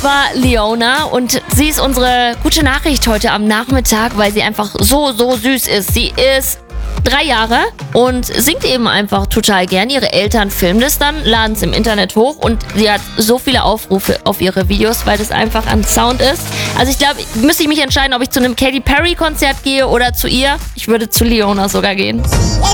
war Leona und sie ist unsere gute Nachricht heute am Nachmittag, weil sie einfach so süß ist. Sie ist 3 Jahre und singt eben einfach total gern. Ihre Eltern filmen das dann, laden es im Internet hoch und sie hat so viele Aufrufe auf ihre Videos, weil das einfach ein Sound ist. Also ich glaube, müsste ich mich entscheiden, ob ich zu einem Katy Perry Konzert gehe oder zu ihr. Ich würde zu Leona sogar gehen.